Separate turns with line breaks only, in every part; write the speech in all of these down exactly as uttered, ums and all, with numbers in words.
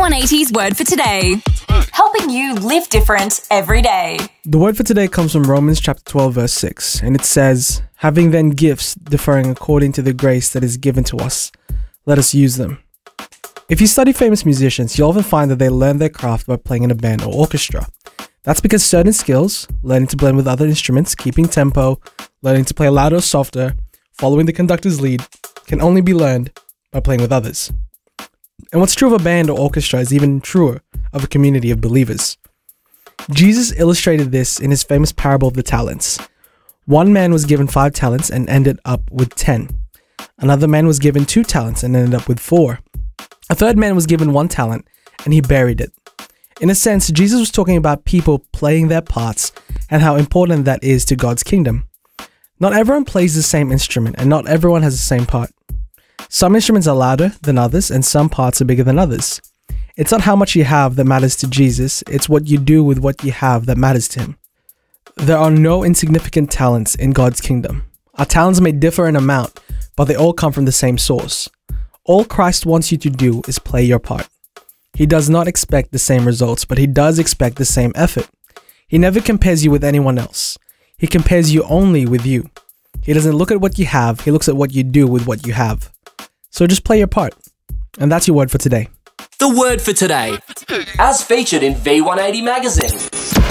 one eighty's word for today, helping you live different every day.
The word for today comes from Romans chapter twelve verse six, and it says, "Having then gifts differing according to the grace that is given to us, let us use them." If you study famous musicians, you'll often find that they learn their craft by playing in a band or orchestra. That's because certain skills, learning to blend with other instruments, keeping tempo, learning to play louder or softer, following the conductor's lead, can only be learned by playing with others. And what's true of a band or orchestra is even truer of a community of believers. Jesus illustrated this in his famous parable of the talents. One man was given five talents and ended up with ten. Another man was given two talents and ended up with four. A third man was given one talent and he buried it. In a sense, Jesus was talking about people playing their parts and how important that is to God's kingdom. Not everyone plays the same instrument and not everyone has the same part. Some instruments are louder than others and some parts are bigger than others. It's not how much you have that matters to Jesus, it's what you do with what you have that matters to him. There are no insignificant talents in God's kingdom. Our talents may differ in amount, but they all come from the same source. All Christ wants you to do is play your part. He does not expect the same results, but he does expect the same effort. He never compares you with anyone else. He compares you only with you. He doesn't look at what you have, he looks at what you do with what you have. So just play your part. And that's your word for today.
The word for today, as featured in V one eighty magazine.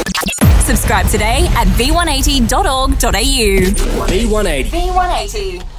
Subscribe today at v one eighty dot org dot a u.
V one eighty.
V one eighty.